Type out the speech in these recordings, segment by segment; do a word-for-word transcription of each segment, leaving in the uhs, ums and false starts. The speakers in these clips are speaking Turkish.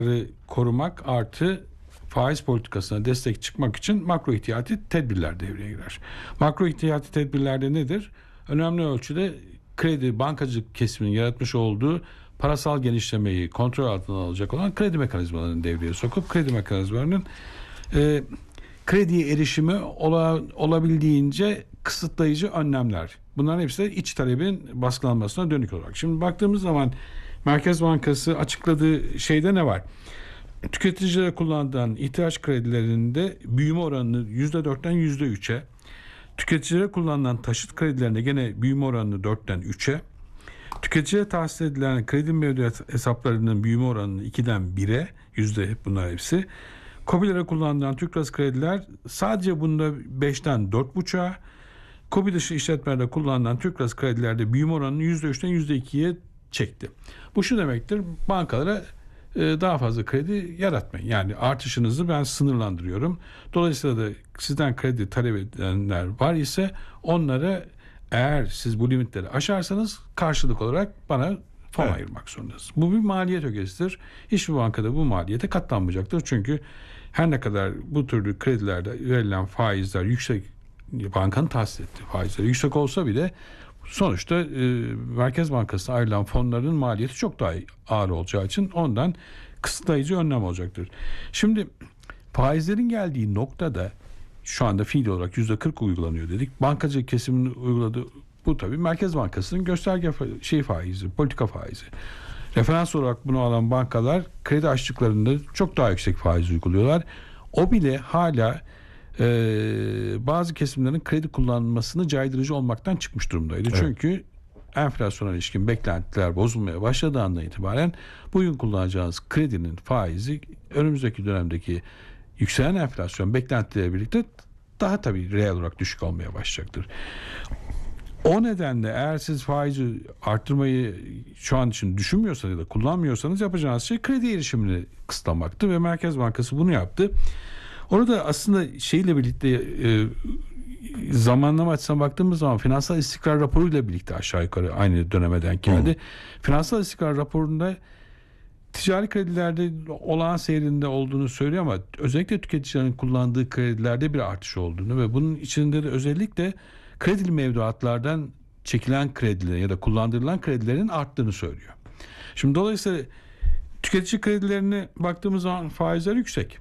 korumak artı faiz politikasına destek çıkmak için makro ihtiyati tedbirler devreye girer. Makro ihtiyati tedbirlerde nedir? Önemli ölçüde kredi, bankacılık kesiminin yaratmış olduğu parasal genişlemeyi kontrol altına alacak olan kredi mekanizmalarını devreye sokup kredi mekanizmalarının e, krediye erişimi ola, olabildiğince kısıtlayıcı önlemler. Bunların hepsi de iç talebin baskılanmasına dönük olarak. Şimdi baktığımız zaman Merkez Bankası açıkladığı şeyde ne var? Tüketicilere kullanılan ihtiyaç kredilerinde büyüme oranını yüzde dörtten yüzde üçe, tüketicilere kullanılan taşıt kredilerinde gene büyüme oranını dörtten üçe, tüketicilere tahsis edilen kredi mevduat hesaplarının büyüme oranını ikiden bire, yüzde hep bunlar hepsi. KOBİ'lere kullanılan Türk Lirası krediler sadece bunda beşten dört buçuğa, KOBİ dışı işletmelerde kullanılan Türk Lirası kredilerde büyüme oranını yüzde üçten yüzde ikiye çekti. Bu şu demektir: bankalara e, daha fazla kredi yaratmayın. Yani artışınızı ben sınırlandırıyorum. Dolayısıyla da sizden kredi talep edenler var ise onlara, eğer siz bu limitleri aşarsanız karşılık olarak bana fon evet. ayırmak zorundasınız. Bu bir maliyet ögesidir. Hiçbir bankada bu maliyete katlanmayacaktır. Çünkü her ne kadar bu türlü kredilerde verilen faizler yüksek, bankanın tahsis ettiği faizler yüksek olsa bile sonuçta e, Merkez Bankası'na ayrılan fonların maliyeti çok daha ağır olacağı için ondan kısıtlayıcı önlem olacaktır. Şimdi faizlerin geldiği noktada şu anda fiil olarak yüzde kırk uygulanıyor dedik. Bankacılık kesiminin uyguladığı bu tabii Merkez Bankası'nın gösterge şey faizi, politika faizi. Referans olarak bunu alan bankalar kredi açtıklarında çok daha yüksek faiz uyguluyorlar. O bile hala e, bazı kesimlerin kredi kullanmasını caydırıcı olmaktan çıkmış durumdaydı. Evet. Çünkü enflasyona ilişkin beklentiler bozulmaya başladığı andan itibaren bugün kullanacağınız kredinin faizi önümüzdeki dönemdeki yükselen enflasyon beklentileriyle birlikte daha tabii reel olarak düşük olmaya başlayacaktır. O nedenle eğer siz faizi arttırmayı şu an için düşünmüyorsanız ya da kullanmıyorsanız yapacağınız şey kredi erişimini kısıtlamaktı ve Merkez Bankası bunu yaptı. Orada aslında şeyle birlikte e, zamanlama açısından baktığımız zaman finansal istikrar raporuyla birlikte aşağı yukarı aynı döneme denk geldi. Hmm. Finansal istikrar raporunda ticari kredilerde olağan seyrinde olduğunu söylüyor ama özellikle tüketicilerin kullandığı kredilerde bir artış olduğunu ve bunun içinde de özellikle kredili mevduatlardan çekilen kredilerin ya da kullandırılan kredilerin arttığını söylüyor. Şimdi dolayısıyla tüketici kredilerine baktığımız zaman faizler yüksek.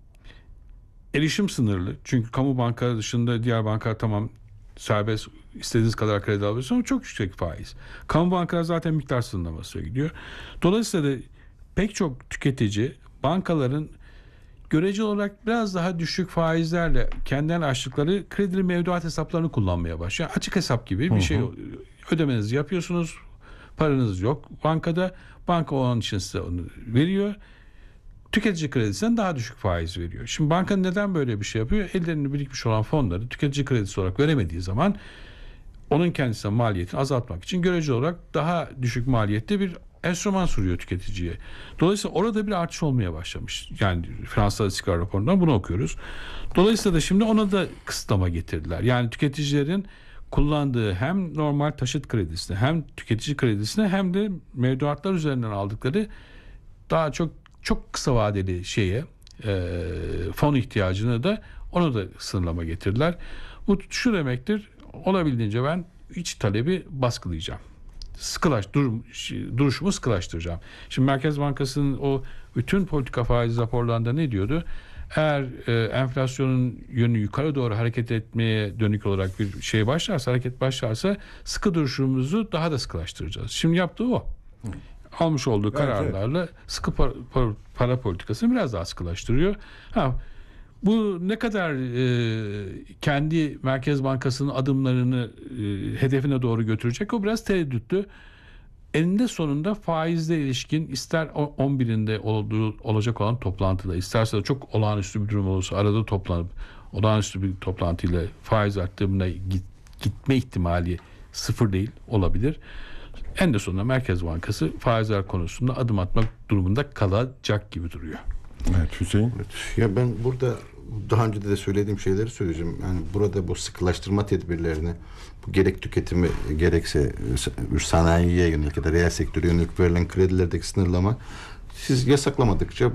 Erişim sınırlı. Çünkü kamu bankaları dışında diğer bankalar tamam serbest, istediğiniz kadar kredi alıyorsunuz ama çok yüksek faiz. Kamu bankaları zaten miktar sınırlamasına gidiyor. Dolayısıyla da pek çok tüketici bankaların göreceli olarak biraz daha düşük faizlerle kendilerine açtıkları kredili mevduat hesaplarını kullanmaya başlıyor. Açık hesap gibi bir hı hı. şey, ödemenizi yapıyorsunuz, paranız yok bankada, banka o an için size onu veriyor. Tüketici kredisinden daha düşük faiz veriyor. Şimdi banka neden böyle bir şey yapıyor? Ellerinde birikmiş olan fonları tüketici kredisi olarak veremediği zaman onun kendisine maliyetini azaltmak için göreceli olarak daha düşük maliyette bir enstrüman sunuyor tüketiciye. Dolayısıyla orada bir artış olmaya başlamış. Yani finansal istikrar raporundan bunu okuyoruz. Dolayısıyla da şimdi ona da kısıtlama getirdiler. Yani tüketicilerin kullandığı hem normal taşıt kredisine hem tüketici kredisine hem de mevduatlar üzerinden aldıkları daha çok çok kısa vadeli şeye e, fon ihtiyacını da onu da sınırlama getirdiler. Bu şu demektir: olabildiğince ben iç talebi baskılayacağım. Sıkılaş, dur, duruşumu sıkılaştıracağım. Şimdi Merkez Bankası'nın o bütün politika faiz raporlarında ne diyordu? Eğer e, enflasyonun yönü yukarı doğru hareket etmeye dönük olarak bir şey başlarsa, hareket başlarsa sıkı duruşumuzu daha da sıkılaştıracağız. Şimdi yaptığı o. Hı. Almış olduğu evet, kararlarla evet. sıkı para, para, para politikasını biraz daha sıkılaştırıyor. Ha, bu ne kadar e, kendi Merkez Bankası'nın adımlarını e, hedefine doğru götürecek, o biraz tereddütlü. Eninde sonunda faizle ilişkin ister on birinde olduğu, olacak olan toplantıda, isterse de çok olağanüstü bir durum olursa arada toplanıp olağanüstü bir toplantıyla faiz arttırımına git, gitme ihtimali sıfır değil, olabilir. En de sonunda Merkez Bankası faizler konusunda adım atmak durumunda kalacak gibi duruyor. Evet Hüseyin. Evet. Ya ben burada daha önce de söylediğim şeyleri söyleyeceğim. Yani burada bu sıkılaştırma tedbirlerini, bu gerek tüketimi gerekse sanayiye yönelik ya da reel sektöre yönelik verilen kredilerdeki sınırlama, siz yasaklamadıkça